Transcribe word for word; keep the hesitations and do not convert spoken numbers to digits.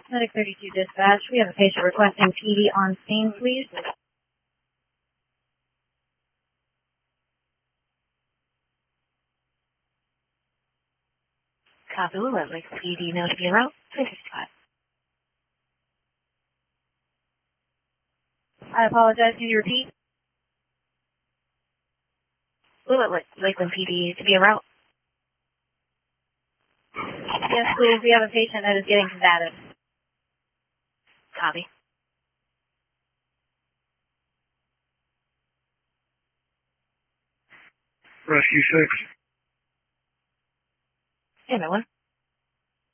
Medic thirty-two dispatch, we have a patient requesting P D on scene, please. Copy, Lovely. P D note zero, three fifty-five. I apologize, can you repeat? Lewis, Lakeland P D to be a route. Yes, please, we have a patient that is getting combative. Copy. Rescue six. Hey, no one.